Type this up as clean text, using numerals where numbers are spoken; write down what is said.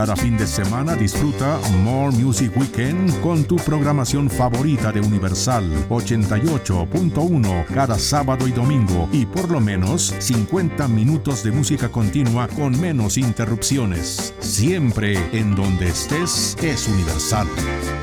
Cada fin de semana disfruta More Music Weekend con tu programación favorita de Universal 88.1 cada sábado y domingo, y por lo menos 50 minutos de música continua con menos interrupciones. Siempre en donde estés es Universal.